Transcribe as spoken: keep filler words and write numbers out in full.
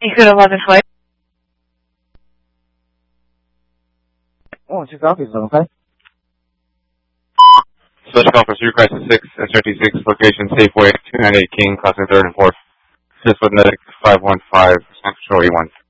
You could eleven flight. Oh, two copies, okay. Special call for Super Crisis six, S R T six, location Safeway, two ninety-eight King, crossing third and fourth. Just with medic five one five, Central E one.